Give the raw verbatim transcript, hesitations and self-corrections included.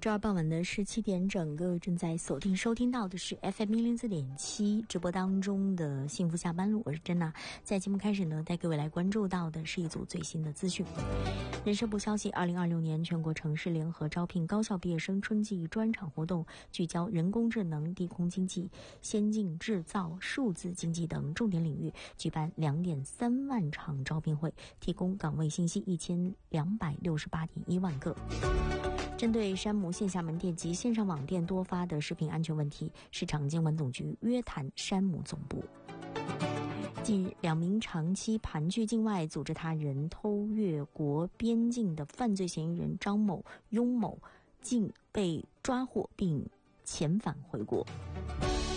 周二傍晚的十七点整，各位正在锁定收听到的是 F M 一零四点七直播当中的幸福下班路，我是珍娜。在节目开始呢，带各位来关注到的是一组最新的资讯。人社部消息，二零二六年全国城市联合招聘高校毕业生春季专场活动，聚焦人工智能、低空经济、先进制造、数字经济等重点领域，举办两点三万场招聘会，提供岗位信息一千两百六十八点一万个。针对山姆线下门店及线上网店多发的食品安全问题，市场监管总局约谈山姆总部。近日，两名长期盘踞境外组织他人偷越国边境的犯罪嫌疑人张某、雍某竟被抓获并遣返回国。